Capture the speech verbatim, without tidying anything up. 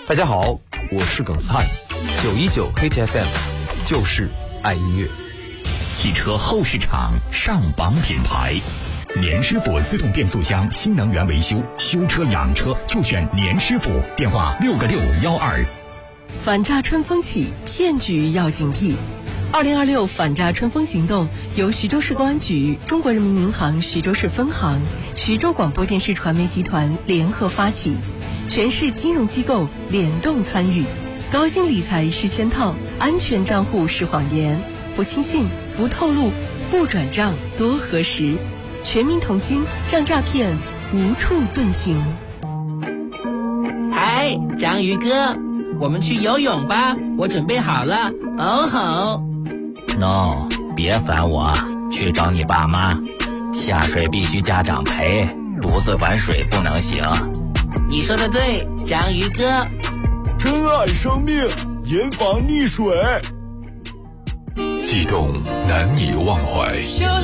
大家好，我是耿斯汉，九一九 Hit F M 就是爱音乐。 汽车后市场上榜品牌，年师傅自动变速箱新能源维修，修车养车就选年师傅，电话六个六幺二。 反诈春风起，骗局要警惕。二零二六反诈春风行动由徐州市公安局、中国人民银行徐州市分行、徐州广播电视传媒集团联合发起，全市金融机构联动参与。高薪理财是圈套，安全账户是谎言，不轻信，不透露，不转账，多核实。全民同心，让诈骗无处遁形。 嗨，章鱼哥，我们去游泳吧，我准备好了。哦吼 No， 别烦我，去找你爸妈。下水必须家长陪，独自玩水不能行。 你说的对，章鱼哥。 珍爱生命，严防溺水。 悸动难以忘怀。